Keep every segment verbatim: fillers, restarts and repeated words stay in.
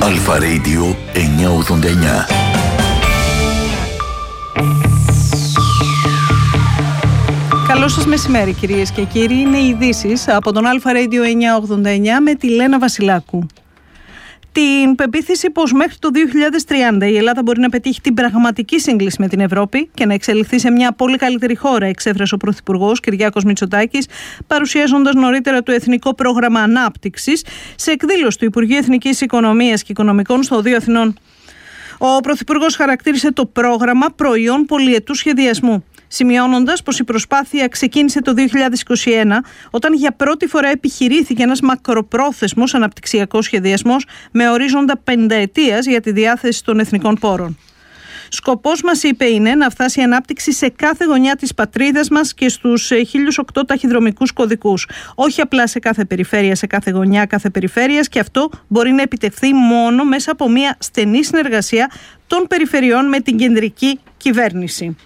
Αλφα Radio εννιακόσια ογδόντα εννιά. Καλό σας μεσημέρι κυρίες και κύριοι, είναι οι ειδήσεις από τον Αλφα Radio εννιακόσια ογδόντα εννιά με τη Λένα Βασιλάκου. Την πεποίθηση πως μέχρι το δύο χιλιάδες τριάντα η Ελλάδα μπορεί να πετύχει την πραγματική σύγκληση με την Ευρώπη και να εξελιχθεί σε μια πολύ καλύτερη χώρα, εξέφρασε ο Πρωθυπουργός Κυριάκος Μητσοτάκης, παρουσιάζοντας νωρίτερα το Εθνικό Πρόγραμμα Ανάπτυξης σε εκδήλωση του Υπουργείου Εθνικής Οικονομίας και Οικονομικών στο Οδείο Αθηνών. Ο Πρωθυπουργός χαρακτήρισε το πρόγραμμα προϊόν πολυετού σχεδιασμού, σημειώνοντας πως η προσπάθεια ξεκίνησε το δύο χιλιάδες είκοσι ένα, όταν για πρώτη φορά επιχειρήθηκε ένας μακροπρόθεσμος αναπτυξιακός σχεδιασμός με ορίζοντα πενταετίας για τη διάθεση των εθνικών πόρων. Σκοπός μας, είπε, είναι να φτάσει η ανάπτυξη σε κάθε γωνιά της πατρίδας μας και στους χίλιους οκτώ ταχυδρομικούς κωδικούς. Όχι απλά σε κάθε περιφέρεια, σε κάθε γωνιά κάθε περιφέρειας, και αυτό μπορεί να επιτευχθεί μόνο μέσα από μια στενή συνεργασία των περιφερειών με την κεντρική κυβέρνηση.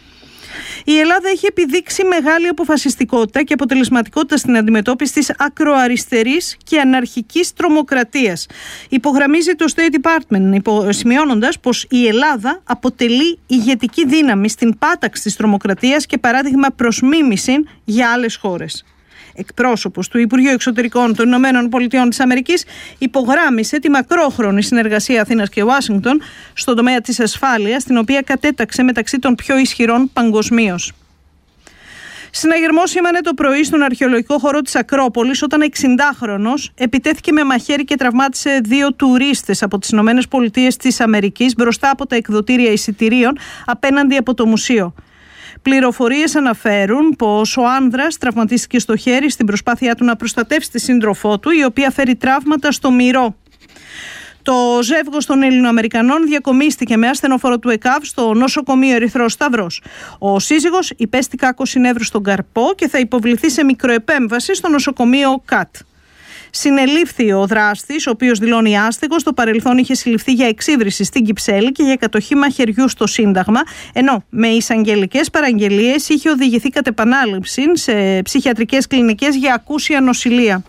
Η Ελλάδα έχει επιδείξει μεγάλη αποφασιστικότητα και αποτελεσματικότητα στην αντιμετώπιση της ακροαριστερής και αναρχικής τρομοκρατίας. Υπογραμμίζει το State Department, σημειώνοντας πως η Ελλάδα αποτελεί ηγετική δύναμη στην πάταξη της τρομοκρατίας και παράδειγμα προς μίμηση για άλλες χώρες. Εκπρόσωπος του Υπουργείου Εξωτερικών των Ηνωμένων Πολιτειών της Αμερικής υπογράμμισε τη μακρόχρονη συνεργασία Αθήνας και Ουάσιγκτον στον τομέα της ασφάλειας, την οποία κατέταξε μεταξύ των πιο ισχυρών παγκοσμίως. Συναγερμός σήμανε το πρωί στον αρχαιολογικό χώρο της Ακρόπολης, όταν εξηντάχρονος επιτέθηκε με μαχαίρι και τραυμάτισε δύο τουρίστες από τις Ηνωμένες Πολιτείες της Αμερικής μπροστά από τα εκδοτήρια εισιτηρίων απέναντι από το μουσείο. Πληροφορίες αναφέρουν πως ο άνδρας τραυματίστηκε στο χέρι στην προσπάθειά του να προστατεύσει τη σύντροφό του, η οποία φέρει τραύματα στο μυρό. Το ζεύγος των Ελληνοαμερικανών διακομίστηκε με ασθενοφόρο του ΕΚΑΒ στο νοσοκομείο Ερυθρός Σταυρός. Ο σύζυγος υπέστη κάκωση νεύρου στον καρπό και θα υποβληθεί σε μικροεπέμβαση στο νοσοκομείο ΚΑΤ. Συνελήφθη ο δράστης, ο οποίος δηλώνει άστεγος. Στο παρελθόν είχε συλληφθεί για εξύβριση στην Κυψέλη και για κατοχή μαχαιριού στο Σύνταγμα, ενώ με εισαγγελικές παραγγελίες είχε οδηγηθεί κατ' επανάληψη σε ψυχιατρικές κλινικές για ακούσια νοσηλεία.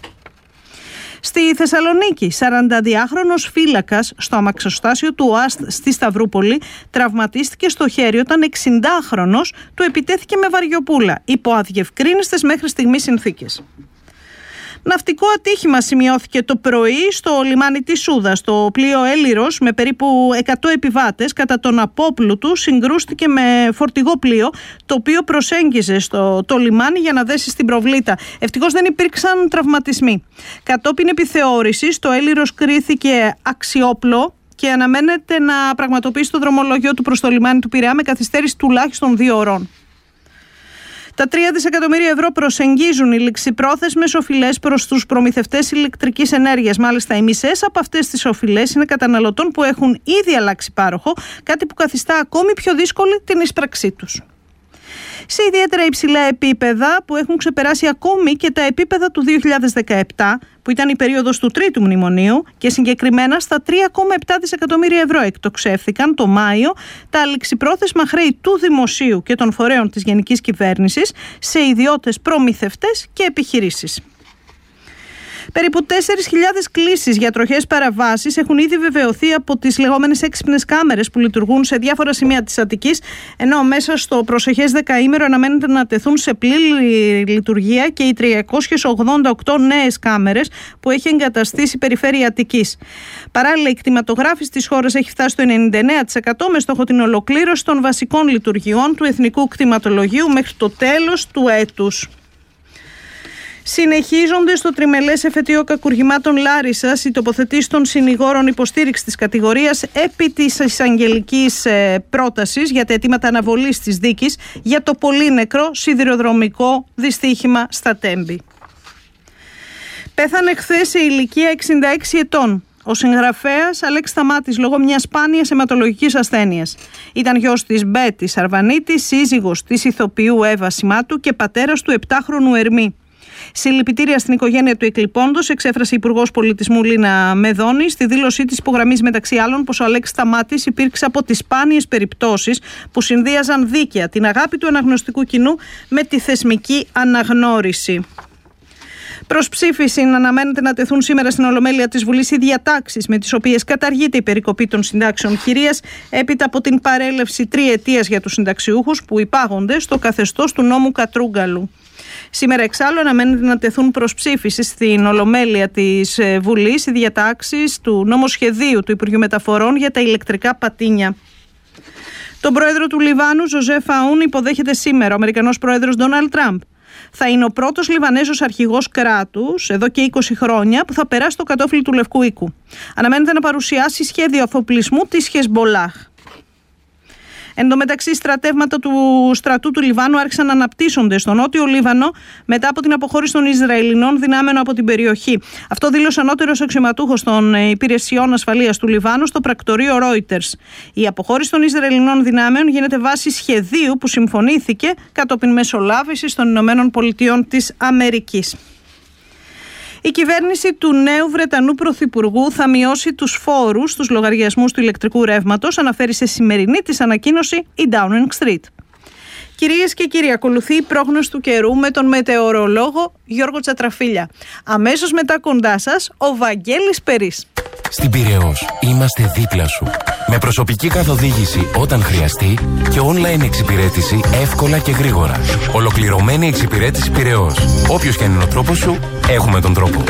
Στη Θεσσαλονίκη, σαρανταδυάχρονος φύλακας στο αμαξοστάσιο του ΟΑΣΤ στη Σταυρούπολη τραυματίστηκε στο χέρι όταν εξηντάχρονος του επιτέθηκε με βαριοπούλα υπό αδιευκρίνιστες μέχρι στιγμής συνθήκες. Ναυτικό ατύχημα σημειώθηκε το πρωί στο λιμάνι της Σούδας. Το πλοίο Έλυρος με περίπου εκατό επιβάτες κατά τον απόπλου του συγκρούστηκε με φορτηγό πλοίο, το οποίο προσέγγιζε στο το λιμάνι για να δέσει στην προβλήτα. Ευτυχώς δεν υπήρξαν τραυματισμοί. Κατόπιν επιθεώρησης, το Έλυρος κρίθηκε αξιόπλο και αναμένεται να πραγματοποιήσει το δρομολόγιο του προς το λιμάνι του Πειραιά με καθυστέρηση τουλάχιστον δύο ωρών. Τα τρία δισεκατομμύρια ευρώ προσεγγίζουν οι ληξιπρόθεσμες οφειλές προς τους προμηθευτές ηλεκτρικής ενέργειας. Μάλιστα, οι μισές από αυτές τις οφειλές είναι καταναλωτών που έχουν ήδη αλλάξει πάροχο, κάτι που καθιστά ακόμη πιο δύσκολη την εισπραξή τους. Σε ιδιαίτερα υψηλά επίπεδα που έχουν ξεπεράσει ακόμη και τα επίπεδα του δύο χιλιάδες δεκαεπτά, που ήταν η περίοδος του τρίτου μνημονίου, και συγκεκριμένα στα τρία κόμμα επτά δισεκατομμύρια ευρώ εκτοξεύθηκαν το Μάιο τα ληξιπρόθεσμα χρέη του Δημοσίου και των φορέων της Γενικής Κυβέρνησης σε ιδιώτες προμηθευτές και επιχειρήσεις. Περίπου τέσσερις χιλιάδες κλήσεις για τροχές παραβάσεις έχουν ήδη βεβαιωθεί από τις λεγόμενες έξυπνες κάμερες που λειτουργούν σε διάφορα σημεία της Αττικής, ενώ μέσα στο προσεχές δεκαήμερο αναμένεται να τεθούν σε πλήρη λειτουργία και οι τριακόσιες ογδόντα οκτώ νέες κάμερες που έχει εγκαταστήσει η Περιφέρεια Αττικής. Παράλληλα, η κτηματογράφηση της χώρας έχει φτάσει στο ενενήντα εννέα τοις εκατό με στόχο την ολοκλήρωση των βασικών λειτουργιών του Εθνικού Κτηματολογίου μέχρι το τέλος του έτους. Συνεχίζονται στο τριμελές εφετείο κακουργημάτων Λάρισσας οι τοποθετήσεις των συνηγόρων υποστήριξη της κατηγορίας επί της εισαγγελικής πρότασης για τα αιτήματα αναβολής της δίκης για το πολύ νεκρό σιδηροδρομικό δυστύχημα στα Τέμπη. Πέθανε χθες σε ηλικία εξήντα έξι ετών ο συγγραφέας Αλέξης Σταμάτης λόγω μιας σπάνιας αιματολογικής ασθένειας. Ήταν γιος της Μπέτης Αρβανίτη, σύζυγος της ηθοποιού Εύα Σιμάτου και πατέρας του επτάχρονου Ερμή. Συλληπιτήρια στην οικογένεια του εκλειπώντος εξέφρασε η Υπουργός Πολιτισμού Λίνα Μεδόνη. Στη δήλωσή της υπογραμμίζει μεταξύ άλλων πως ο Αλέξης Σταμάτης υπήρξε από τις σπάνιες περιπτώσεις που συνδύαζαν δίκαια την αγάπη του αναγνωστικού κοινού με τη θεσμική αναγνώριση. Προς ψήφιση αναμένεται να τεθούν σήμερα στην Ολομέλεια της Βουλής οι διατάξεις με τις οποίες καταργείται η περικοπή των συντάξεων χειρίας έπειτα από την παρέλευση τριετίας για τους συνταξιούχους που υπάγονται στο καθεστώς του νόμου Κατρούγκαλου. Σήμερα εξάλλου αναμένεται να τεθούν προς ψήφιση στην Ολομέλεια της Βουλής οι διατάξεις του νομοσχεδίου του Υπουργείου Μεταφορών για τα ηλεκτρικά πατίνια. Τον πρόεδρο του Λιβάνου, Ζωζεφ Αούν, υποδέχεται σήμερα ο Αμερικανός πρόεδρος Ντόναλντ Τραμπ. Θα είναι ο πρώτος Λιβανέζος αρχηγός κράτους εδώ και είκοσι χρόνια που θα περάσει το κατόφλι του Λευκού Οίκου. Αναμένεται να παρουσιάσει σχέδιο αφοπλισμού της Χεσμπολάχ. Εν τω μεταξύ, στρατεύματα του στρατού του Λιβάνου άρχισαν να αναπτύσσονται στο νότιο Λίβανο μετά από την αποχώρηση των Ισραηλινών δυνάμεων από την περιοχή. Αυτό δήλωσε ανώτερος αξιωματούχος των υπηρεσιών ασφαλείας του Λιβάνου στο πρακτορείο Reuters. Η αποχώρηση των Ισραηλινών δυνάμεων γίνεται βάσει σχεδίου που συμφωνήθηκε κατόπιν μεσολάβησης των Ηνωμένων Πολιτειών της Αμερικής. Η κυβέρνηση του νέου Βρετανού Πρωθυπουργού θα μειώσει τους φόρους στους λογαριασμούς του ηλεκτρικού ρεύματος, αναφέρει σε σημερινή της ανακοίνωση η Downing Street. Κυρίες και κύριοι, ακολουθεί η πρόγνωση του καιρού με τον μετεωρολόγο Γιώργο Τσατραφίλια. Αμέσως μετά κοντά σας, ο Βαγγέλης Περής. Στην Πειραιώς είμαστε δίπλα σου. Με προσωπική καθοδήγηση όταν χρειαστεί και online εξυπηρέτηση εύκολα και γρήγορα. Ολοκληρωμένη εξυπηρέτηση Πειραιώς. Όποιος και αν είναι ο τρόπος σου, έχουμε τον τρόπο.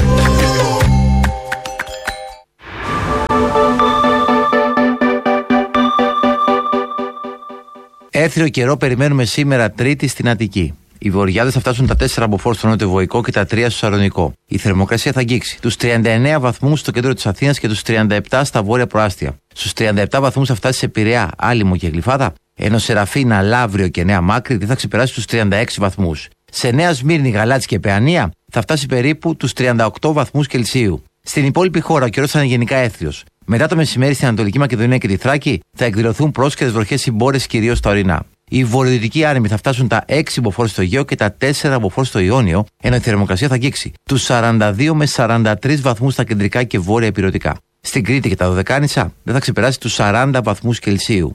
Έθριο καιρό περιμένουμε σήμερα Τρίτη στην Αττική. Οι βορειάδες θα φτάσουν τα τέσσερα μποφόρ στο νότιο-βοϊκό και τα τρία στο Σαλονικό. Η θερμοκρασία θα αγγίξει τους τριάντα εννέα βαθμούς στο κέντρο της Αθήνας και τους τριάντα επτά στα βόρεια προάστια. Στους τριάντα επτά βαθμούς θα φτάσει σε Πειραιά, Άλυμο και Γλυφάδα, ενώ Σεραφίνα, Λαύριο και Νέα Μάκρη δεν θα ξεπεράσει τους τριάντα έξι βαθμούς. Σε Νέα Σμύρνη, Γαλάτσι και Παιανία θα φτάσει περίπου τους τριάντα οκτώ βαθμούς Κελσίου. Στην υπόλοιπη χώρα ο καιρός θα είναι γενικά έθριος. Μετά το μεσημέρι στην Ανατολική Μακεδονία και τη Θράκη θα εκδηλωθούν πρόσχερες βροχές συμπόρες κυρίως στα ορεινά. Οι βορειοδυτικοί άνεμοι θα φτάσουν τα έξι μποφόρ στο Αιγαίο και τα τέσσερα μποφόρ στο Ιόνιο, ενώ η θερμοκρασία θα αγγίξει τους σαράντα δύο με σαράντα τρεις βαθμούς στα κεντρικά και βόρεια ηπειρωτικά. Στην Κρήτη και τα Δωδεκάνησα δεν θα ξεπεράσει τους σαράντα βαθμούς Κελσίου.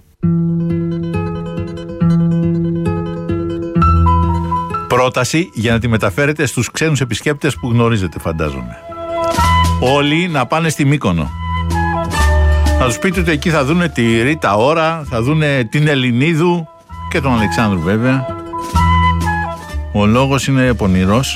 Πρόταση για να τη μεταφέρετε στους ξένους επισκέπτες που γνωρίζετε, φαντάζομαι. Όλοι να πάνε στη Μύκονο. Θα τους πείτε ότι εκεί θα δούνε τη Ρίτα Ωρα, θα δούνε την Ελληνίδου και τον Αλεξάνδρου βέβαια. Ο λόγος είναι πονηρός.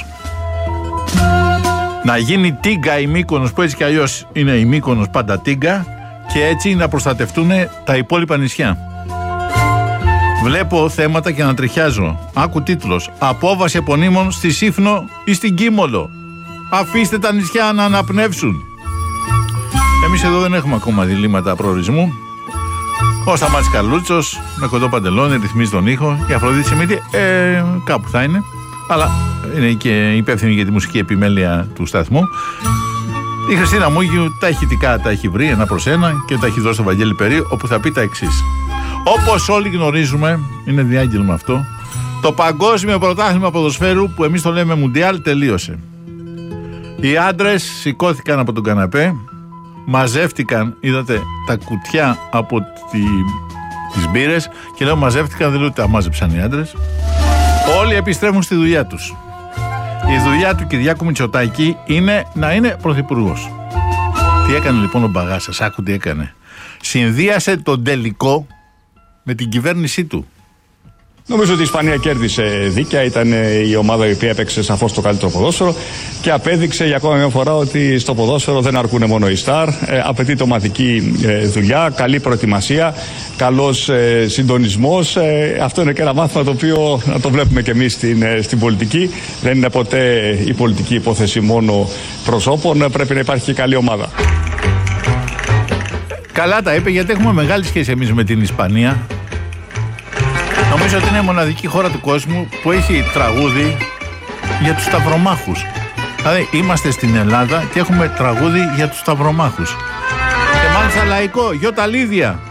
Να γίνει τίγκα η Μύκονος, που έτσι κι αλλιώς είναι η Μύκονος πάντα τίγκα, και έτσι να προστατευτούν τα υπόλοιπα νησιά. Βλέπω θέματα και ανατριχιάζω. Άκου τίτλος: Απόβαση επωνύμων στη Σύφνο ή στην Κίμολο. Αφήστε τα νησιά να αναπνεύσουν. Εμείς εδώ δεν έχουμε ακόμα διλήμματα προορισμού. Ο Σταμάτης Καλούτσος με κοντό παντελόνι ρυθμίζει τον ήχο. Η Αφροδίτη Σιμίτη ε, κάπου θα είναι. Αλλά είναι και υπεύθυνη για τη μουσική επιμέλεια του σταθμού. Η Χριστίνα Μούγιου τα ηχητικά τα έχει βρει ένα προς ένα και τα έχει δώσει στο Βαγγέλη Περί, όπου θα πει τα εξής. Όπως όλοι γνωρίζουμε, είναι διάγγελμα αυτό, το παγκόσμιο πρωτάθλημα ποδοσφαίρου, που εμείς το λέμε Μουντιάλ, τελείωσε. Οι άντρες σηκώθηκαν από τον καναπέ, μαζεύτηκαν, είδατε τα κουτιά από τη, τις μπύρες, και λέω μαζεύτηκαν, δεν λέω ότι τα μάζεψαν οι άντρες. Όλοι επιστρέφουν στη δουλειά τους. Η δουλειά του Κυριάκου Μητσοτάκη είναι να είναι πρωθυπουργός. Τι έκανε λοιπόν ο Μπαγάσας, άκου τι έκανε. Συνδύασε τον τελικό με την κυβέρνησή του. Νομίζω ότι η Ισπανία κέρδισε δίκαια, ήταν η ομάδα η οποία έπαιξε σαφώς το καλύτερο ποδόσφαιρο και απέδειξε για ακόμα μια φορά ότι στο ποδόσφαιρο δεν αρκούν μόνο οι στάρ, ε, απαιτείται ομαδική ε, δουλειά, καλή προετοιμασία, καλός ε, συντονισμός. Ε, αυτό είναι και ένα μάθημα το οποίο να το βλέπουμε και εμείς στην, ε, στην πολιτική. Δεν είναι ποτέ η πολιτική υπόθεση μόνο προσώπων, πρέπει να υπάρχει και καλή ομάδα. Καλά τα είπε, γιατί έχουμε μεγάλη σχέση εμείς με την Ισπανία. Νομίζω ότι είναι η μοναδική χώρα του κόσμου που έχει τραγούδι για τους σταυρομάχους. Δηλαδή είμαστε στην Ελλάδα και έχουμε τραγούδι για τους σταυρομάχους. Και μάλιστα λαϊκό, Γιώτα Λίδια.